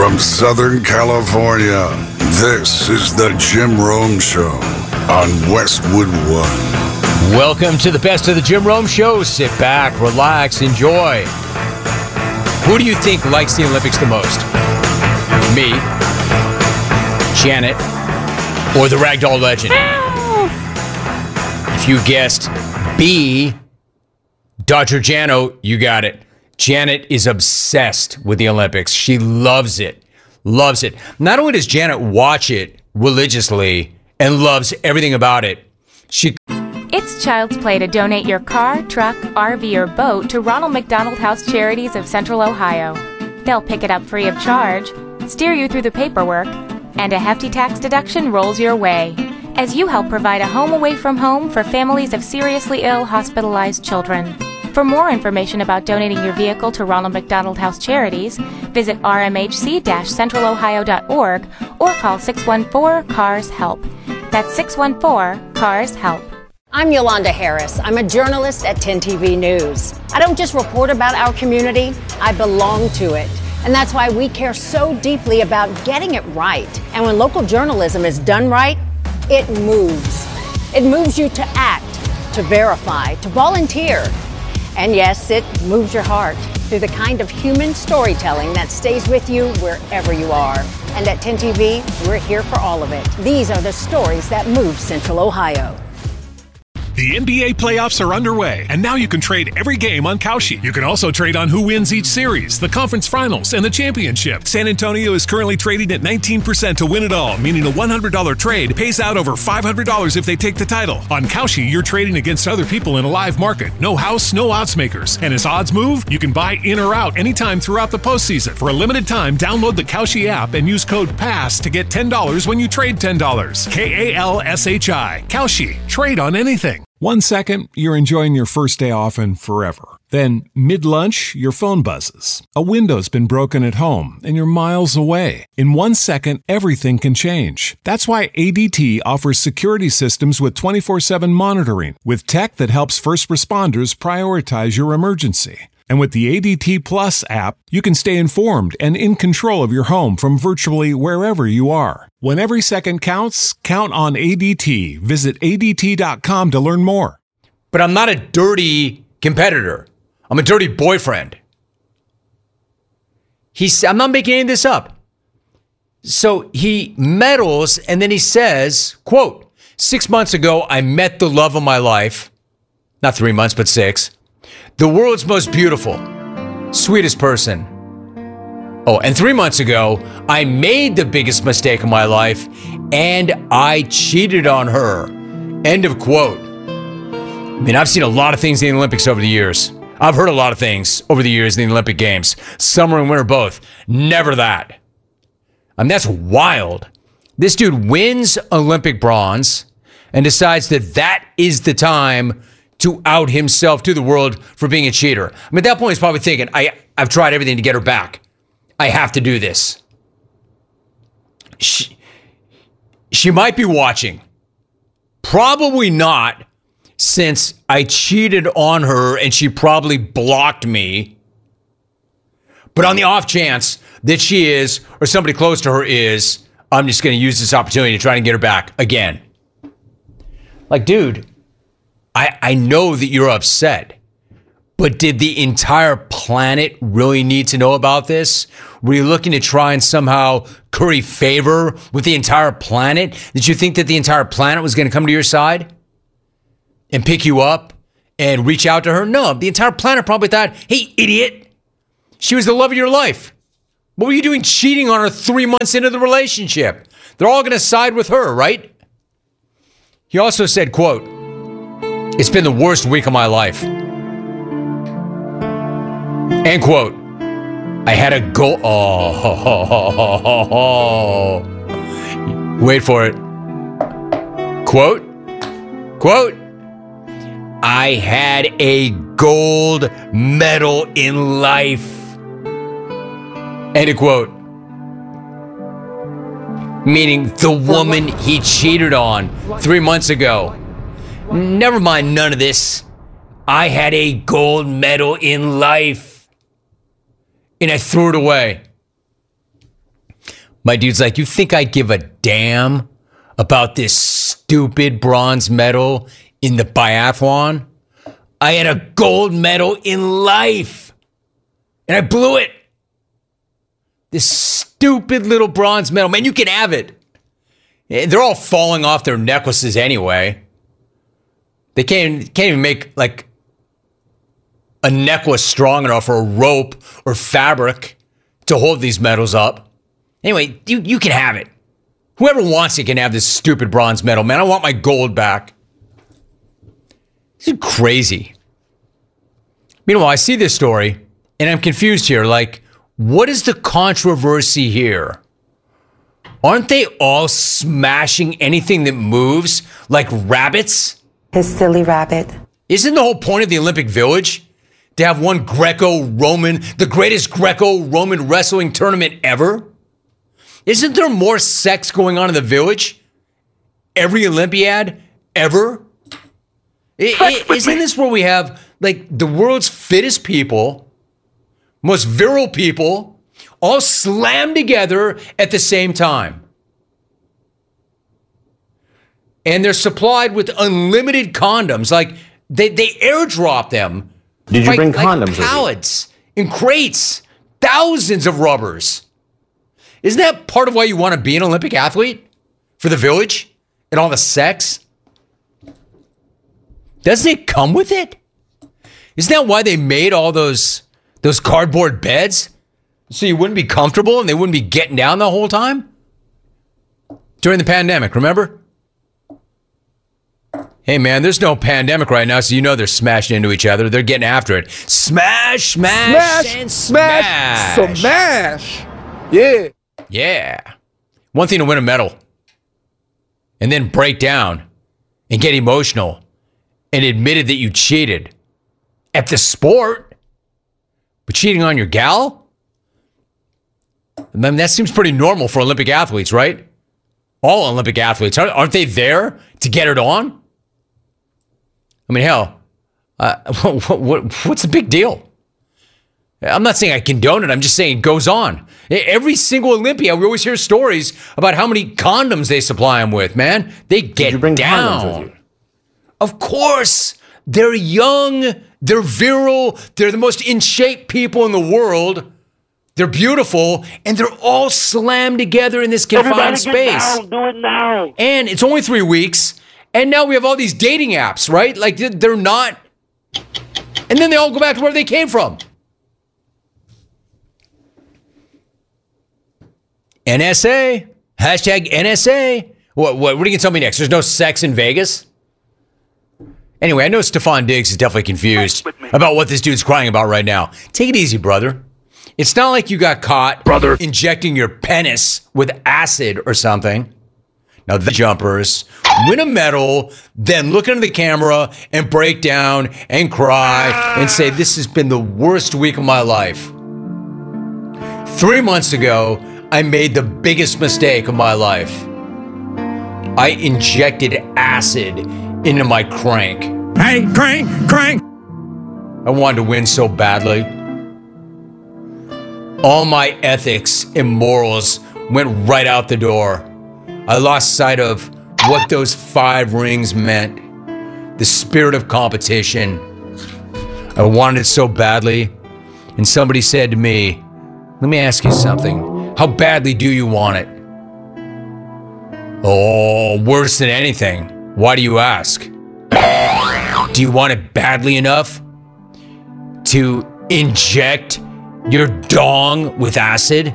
From Southern California, this is the Jim Rome Show on Westwood One. Welcome to the best of the Jim Rome Show. Sit back, relax, enjoy. Who do you think likes the Olympics the most? Me, Janet, or the Ragdoll Legend? If you guessed B, Dr. Jano, you got it. Janet is obsessed with the Olympics. She loves it. Loves it. Not only does Janet watch it religiously and loves everything about it, It's child's play to donate your car, truck, RV, or boat to Ronald McDonald House Charities of Central Ohio. They'll pick it up free of charge, steer you through the paperwork, and a hefty tax deduction rolls your way as you help provide a home away from home for families of seriously ill, hospitalized children. For more information about donating your vehicle to Ronald McDonald House Charities, visit rmhc-centralohio.org or call 614-CARS-HELP. That's 614-CARS-HELP. I'm Yolanda Harris. I'm a journalist at 10 TV News. I don't just report about our community, I belong to it. And that's why we care so deeply about getting it right. And when local journalism is done right, it moves. It moves you to act, to verify, to volunteer. And yes, it moves your heart through the kind of human storytelling that stays with you wherever you are. And at 10 TV, we're here for all of it. These are the stories that move Central Ohio. The NBA playoffs are underway, and now you can trade every game on Kalshi. You can also trade on who wins each series, the conference finals, and the championship. San Antonio is currently trading at 19% to win it all, meaning a $100 trade pays out over $500 if they take the title. On Kalshi, you're trading against other people in a live market. No house, no odds makers. And as odds move, you can buy in or out anytime throughout the postseason. For a limited time, download the Kalshi app and use code PASS to get $10 when you trade $10. Kalshi. Kalshi. Trade on anything. 1 second, you're enjoying your first day off and forever. Then, mid-lunch, your phone buzzes. A window's been broken at home, and you're miles away. In 1 second, everything can change. That's why ADT offers security systems with 24/7 monitoring, with tech that helps first responders prioritize your emergency. And with the ADT Plus app, you can stay informed and in control of your home from virtually wherever you are. When every second counts, count on ADT. Visit ADT.com to learn more. but I'm not a dirty competitor. I'm a dirty boyfriend. I'm not making any of this up. So he meddles and then he says, quote, 6 months ago, I met the love of my life. Not 3 months, but 6. The world's most beautiful, sweetest person. Oh, and 3 months ago, I made the biggest mistake of my life and I cheated on her. End of quote. I mean, I've seen a lot of things in the Olympics over the years. I've heard a lot of things over the years in the Olympic Games. Summer and winter both. Never that. I mean, that's wild. This dude wins Olympic bronze and decides that that is the time to out himself to the world for being a cheater. I mean, at that point, he's probably thinking, I've tried everything to get her back. I have to do this. She might be watching. Probably not, since I cheated on her and she probably blocked me. But on the off chance that she is, or somebody close to her is, I'm just going to use this opportunity to try and get her back again. Like, dude, I know that you're upset, but did the entire planet really need to know about this? Were you looking to try and somehow curry favor with the entire planet? Did you think that the entire planet was going to come to your side and pick you up and reach out to her? No, the entire planet probably thought, hey, idiot, she was the love of your life. What were you doing cheating on her 3 months into the relationship? They're all going to side with her, right? He also said, quote, it's been the worst week of my life. End quote. I had a goal. Oh, wait for it. Quote. I had a gold medal in life. End quote. Meaning the woman he cheated on 3 months ago. Never mind none of this. I had a gold medal in life. And I threw it away. My dude's like, you think I'd give a damn about this stupid bronze medal in the biathlon? I had a gold medal in life, and I blew it. This stupid little bronze medal. Man, you can have it. They're all falling off their necklaces anyway. They can't even make, like, a necklace strong enough or a rope or fabric to hold these medals up. Anyway, you can have it. Whoever wants it can have this stupid bronze medal. Man, I want my gold back. This is crazy. Meanwhile, I see this story, and I'm confused here. Like, what is the controversy here? Aren't they all smashing anything that moves like rabbits? His silly rabbit. Isn't the whole point of the Olympic Village to have one Greco-Roman, the greatest Greco-Roman wrestling tournament ever? Isn't there more sex going on in the Village every Olympiad ever? Isn't this where we have, like, the world's fittest people, most virile people, all slammed together at the same time? And they're supplied with unlimited condoms. Like, they airdrop them. Did you bring condoms with you? Pallets, in crates, thousands of rubbers. Isn't that part of why you want to be an Olympic athlete? For the Village? And all the sex? Doesn't it come with it? Isn't that why they made all those cardboard beds? So you wouldn't be comfortable and they wouldn't be getting down the whole time? During the pandemic, remember? Hey man, there's no pandemic right now, so you know they're smashing into each other. They're getting after it. Smash, and smash. Smash. Yeah. Yeah. One thing to win a medal and then break down and get emotional and admitted that you cheated at the sport, but cheating on your gal? I mean, that seems pretty normal for Olympic athletes, right? All Olympic athletes. Aren't they there to get it on? I mean, hell, what's the big deal? I'm not saying I condone it. I'm just saying it goes on. Every single Olympia, we always hear stories about how many condoms they supply them with, man. They get Did you bring down. condoms with you? Of course. They're young. They're virile. They're the most in shape people in the world. They're beautiful. And they're all slammed together in this confined space. Down, do it now. And it's only 3 weeks. And now we have all these dating apps, right? Like, they're not. And then they all go back to where they came from. NSA. Hashtag NSA. What are you going to tell me next? There's no sex in Vegas? Anyway, I know Stefan Diggs is definitely confused about what this dude's crying about right now. Take it easy, brother. It's not like you got caught injecting your penis with acid or something. Now, the jumpers win a medal, then look into the camera and break down and cry and say, this has been the worst week of my life. 3 months ago, I made the biggest mistake of my life. I injected acid into my crank. Hey, crank. I wanted to win so badly. All my ethics and morals went right out the door. I lost sight of what those 5 rings meant. The spirit of competition. I wanted it so badly. And somebody said to me, let me ask you something. How badly do you want it? Oh, worse than anything. Why do you ask? Do you want it badly enough to inject your dong with acid?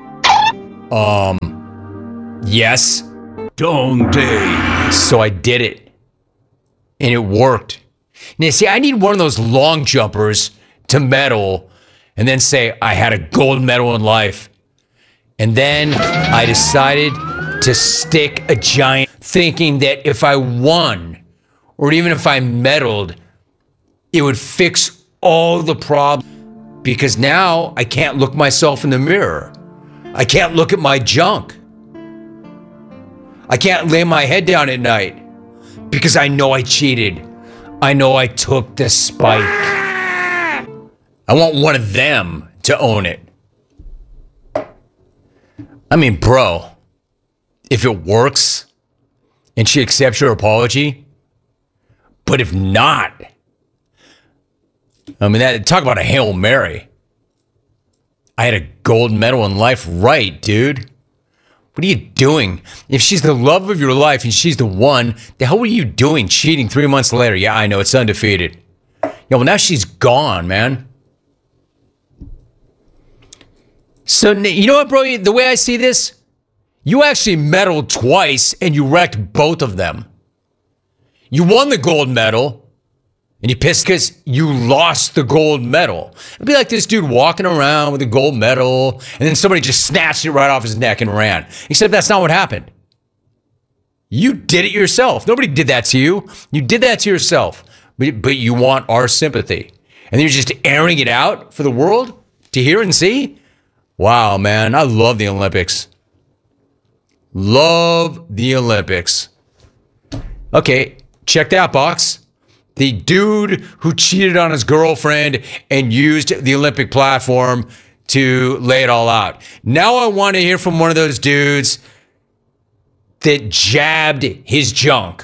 Yes. Dong Day. So I did it. And it worked. Now, see, I need one of those long jumpers to medal and then say, I had a gold medal in life. And then I decided to stick a giant, thinking that if I won, or even if I medaled, it would fix all the problems. Because now I can't look myself in the mirror. I can't look at my junk. I can't lay my head down at night because I know I cheated. I know I took the spike. I want one of them to own it. I mean, bro, if it works and she accepts your apology, but if not, I mean, talk about a Hail Mary. I had a gold medal in life, right, dude? What are you doing? If she's the love of your life and she's the one, the hell were you doing cheating 3 months later? Yeah, I know, it's undefeated. Yeah, well, now she's gone, man. So, you know what, bro? The way I see this, you actually medaled twice and you wrecked both of them. You won the gold medal and you pissed because you lost the gold medal. It'd be like this dude walking around with a gold medal and then somebody just snatched it right off his neck and ran. Except that's not what happened. You did it yourself. Nobody did that to you. You did that to yourself. But you want our sympathy. And then you're just airing it out for the world to hear and see? Wow, man. I love the Olympics. Love the Olympics. Okay, check that box. The dude who cheated on his girlfriend and used the Olympic platform to lay it all out. Now I want to hear from one of those dudes that jabbed his junk.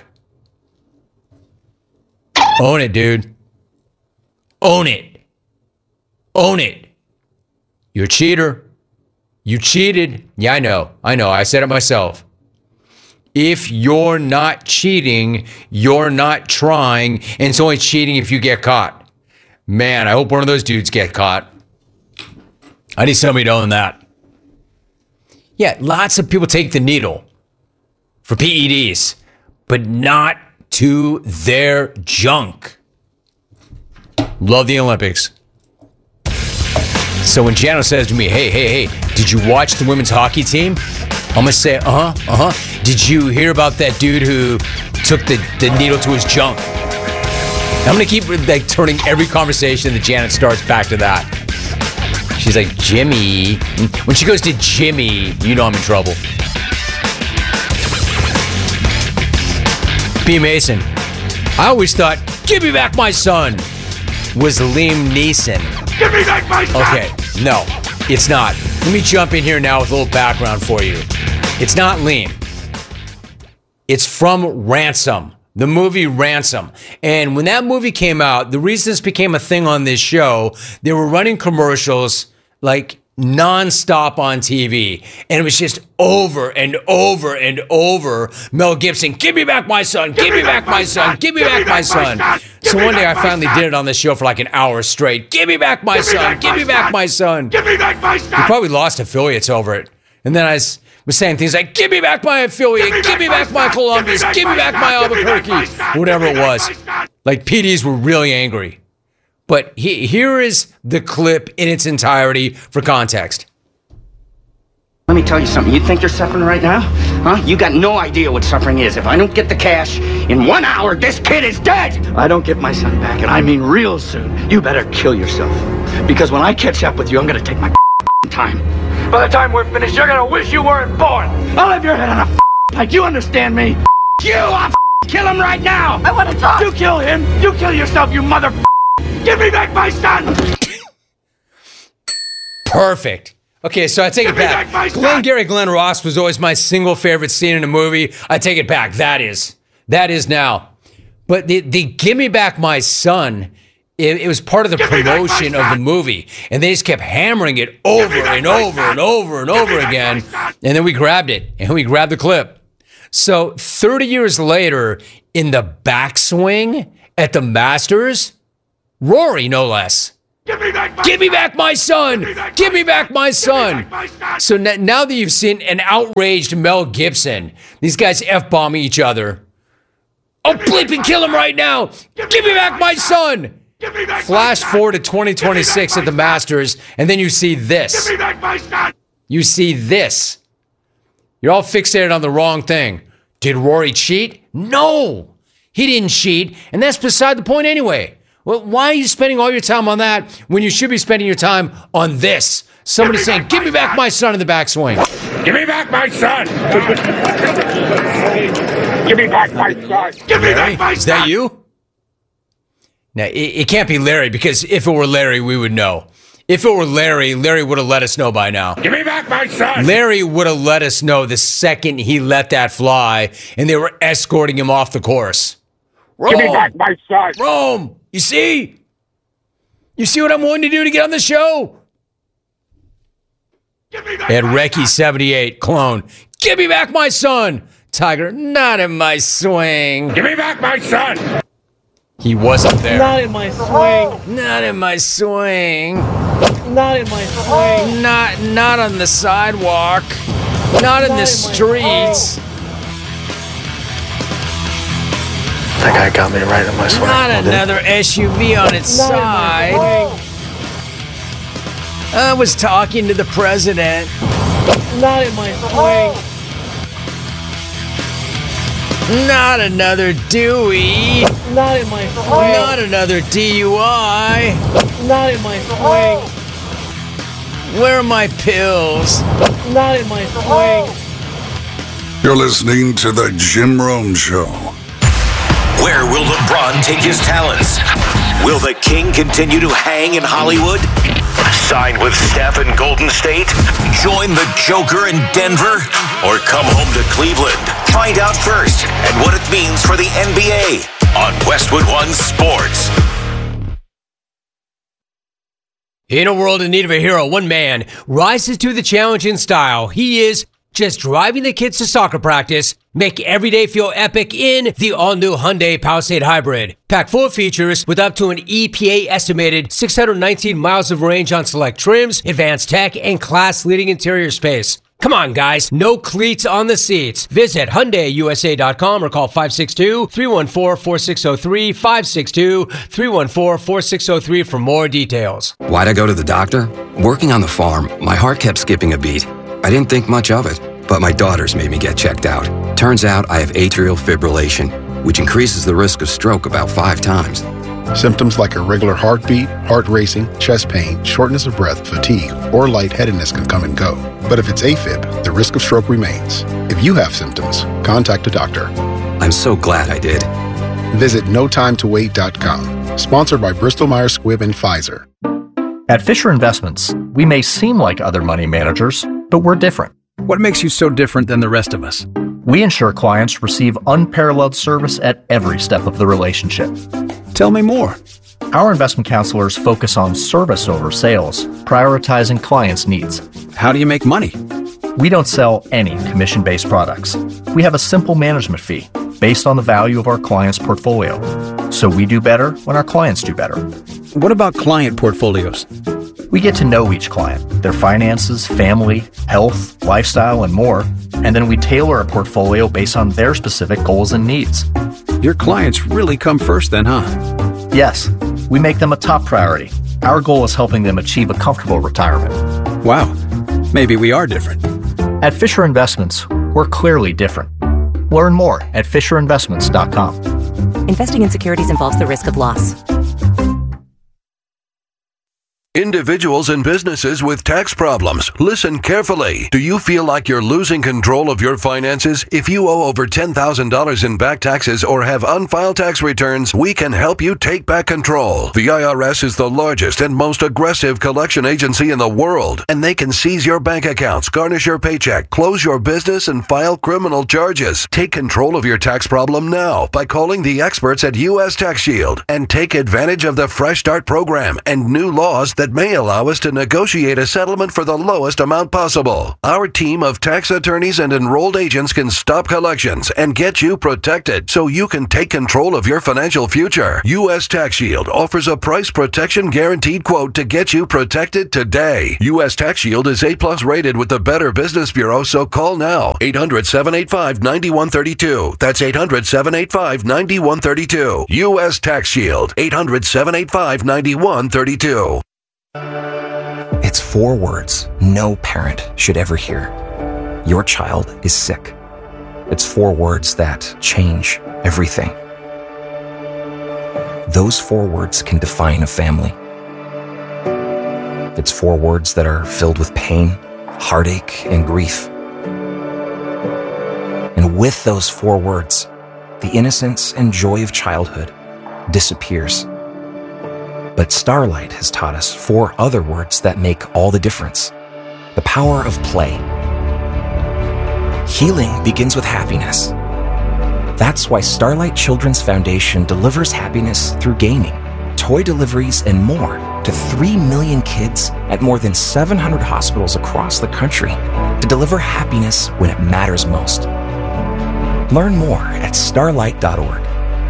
Own it, dude. Own it. Own it. You're a cheater. You cheated. Yeah, I know. I said it myself. If you're not cheating, you're not trying, and it's only cheating if you get caught. Man, I hope one of those dudes get caught. I need somebody to own that. Yeah, lots of people take the needle for PEDs, but not to their junk. Love the Olympics. So when Jano says to me, hey, did you watch the women's hockey team? I'm going to say, Did you hear about that dude who took the needle to his junk? I'm going to keep turning every conversation that Janet starts back to that. She's like, Jimmy. When she goes to Jimmy, you know I'm in trouble. B. Mason. I always thought, give me back my son, was Liam Neeson. Give me back my son! Okay, no, it's not. Let me jump in here now with a little background for you. It's not Liam. It's from Ransom, the movie Ransom. And when that movie came out, the reason this became a thing on this show, they were running commercials like nonstop on TV. And it was just over and over and over. Mel Gibson, give me back my son, give me back my son, give me back my son. So one day I finally did it on the show for like an hour straight. Give me back my son, give me back my son. Give me back my son! We probably lost affiliates over it. And then I was saying things like, give me back my affiliate, give me back my Columbus, give me back my Albuquerque, whatever it was. Like, PDs were really angry. But here is the clip in its entirety for context. Let me tell you something. You think you're suffering right now? Huh? You got no idea what suffering is. If I don't get the cash, in 1 hour, this kid is dead! I don't get my son back, and I mean real soon. You better kill yourself. Because when I catch up with you, I'm gonna take my time. By the time we're finished, you're gonna wish you weren't born! I'll have your head on a pike, you understand me? You! I'll kill him right now! I wanna talk! You kill him! You kill yourself, you mother! Give me back my son! Perfect. Okay, so I take it back. Glenn Ross was always my single favorite scene in a movie. I take it back. That is now. But the give me back my son, it was part of the promotion of the movie. And they just kept hammering it over and over and over and over again. And then we grabbed it, and we grabbed the clip. So 30 years later, in the backswing at the Masters, Rory, no less. Give me back my son! Give me back my son! So now that you've seen an outraged Mel Gibson, these guys F-bombing each other. Oh, bleep and kill him right now! Give me back my son! Flash forward to 2026 at the Masters, and then you see this. You see this. You're all fixated on the wrong thing. Did Rory cheat? No! He didn't cheat, and that's beside the point anyway. Well, why are you spending all your time on that when you should be spending your time on this? Somebody saying, give me back my son in the backswing. Give me back my son! Give me back my son! Give me back my son! Is that you? Now, it can't be Larry, because if it were Larry, we would know. If it were Larry, Larry would have let us know by now. Give me back my son! Larry would have let us know the second he let that fly and they were escorting him off the course. Rome, Give me back my son! Rome, you see? You see what I'm willing to do to get on the show? Give me back Ed my Recchi, 78, clone. Give me back my son. Tiger, not in my swing. Give me back my son! He was up there. Not in my swing. Not in my swing. Not in my swing. Not on the sidewalk. Not in the streets. That guy got me right in my swing. Not another SUV on its side. I was talking to the president. Not in my swing. Not another Dewey. Not in my swing. Not another DUI. Not in my swing. Where are my pills? Not in my swing. You're listening to The Jim Rome Show. Where will LeBron take his talents? Will the King continue to hang in Hollywood? Sign with Steph in Golden State? Join the Joker in Denver? Or come home to Cleveland? Find out first and what it means for the NBA on Westwood One Sports. In a world in need of a hero, one man rises to the challenge in style. He is just driving the kids to soccer practice, make every day feel epic in the all-new Hyundai Palisade Hybrid. Packed full of features with up to an EPA-estimated 619 miles of range on select trims, advanced tech, and class-leading interior space. Come on, guys. No cleats on the seats. Visit HyundaiUSA.com or call 562-314-4603, 562-314-4603 for more details. Why'd I go to the doctor? Working on the farm, my heart kept skipping a beat. I didn't think much of it, but my daughters made me get checked out. Turns out I have atrial fibrillation, which increases the risk of stroke about 5 times. Symptoms like irregular heartbeat, heart racing, chest pain, shortness of breath, fatigue, or lightheadedness can come and go. But if it's AFib, the risk of stroke remains. If you have symptoms, contact a doctor. I'm so glad I did. Visit notimetowait.com. Sponsored by Bristol-Myers Squibb and Pfizer. At Fisher Investments, we may seem like other money managers, but we're different. What makes you so different than the rest of us? We ensure clients receive unparalleled service at every step of the relationship. Tell me more. Our investment counselors focus on service over sales, prioritizing clients' needs. How do you make money? We don't sell any commission-based products. We have a simple management fee based on the value of our clients' portfolio. So we do better when our clients do better. What about client portfolios? We get to know each client, their finances, family, health, lifestyle, and more, and then we tailor a portfolio based on their specific goals and needs. Your clients really come first then, huh? Yes, we make them a top priority. Our goal is helping them achieve a comfortable retirement. Wow, maybe we are different. At Fisher Investments, we're clearly different. Learn more at FisherInvestments.com. Investing in securities involves the risk of loss. Individuals and businesses with tax problems, listen carefully. Do you feel like you're losing control of your finances? If you owe over $10,000 in back taxes or have unfiled tax returns, we can help you take back control. The IRS is the largest and most aggressive collection agency in the world, and they can seize your bank accounts, garnish your paycheck, close your business, and file criminal charges. Take control of your tax problem now by calling the experts at U.S. Tax Shield and take advantage of the Fresh Start program and new laws that may allow us to negotiate a settlement for the lowest amount possible. Our team of tax attorneys and enrolled agents can stop collections and get you protected so you can take control of your financial future. U.S. Tax Shield offers a price protection guaranteed quote to get you protected today. U.S. Tax Shield is A+ rated with the Better Business Bureau, so call now. 800-785-9132. That's 800-785-9132. U.S. Tax Shield. 800-785-9132. It's 4 words no parent should ever hear. Your child is sick. It's 4 words that change everything. Those 4 words can define a family. It's 4 words that are filled with pain, heartache, and grief. And with those 4 words, the innocence and joy of childhood disappears. But Starlight has taught us 4 other words that make all the difference. The power of play. Healing begins with happiness. That's why Starlight Children's Foundation delivers happiness through gaming, toy deliveries, and more to 3 million kids at more than 700 hospitals across the country to deliver happiness when it matters most. Learn more at starlight.org.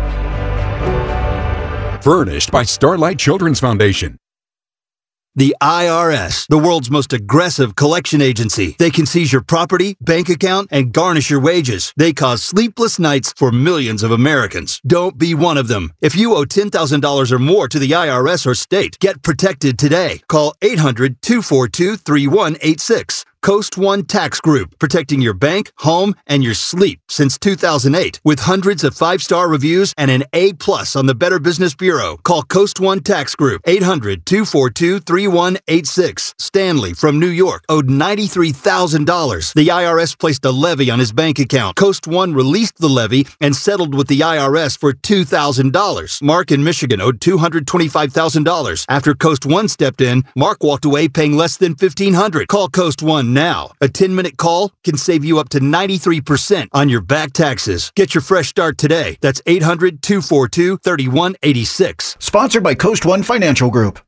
Furnished by Starlight Children's Foundation. The IRS, the world's most aggressive collection agency. They can seize your property, bank account, and garnish your wages. They cause sleepless nights for millions of Americans. Don't be one of them. If you owe $10,000 or more to the IRS or state, get protected today. Call 800-242-3186. Coast One Tax Group, protecting your bank, home, and your sleep since 2008. With hundreds of 5-star reviews and an A+ on the Better Business Bureau. Call Coast One Tax Group, 800-242-3186. Stanley from New York owed $93,000. The IRS placed a levy on his bank account. Coast One released the levy and settled with the IRS for $2,000. Mark in Michigan owed $225,000. After Coast One stepped in, Mark walked away paying less than $1,500. Call Coast One now. A 10-minute call can save you up to 93% on your back taxes. Get your fresh start today. That's 800-242-3186. Sponsored by Coast One Financial Group.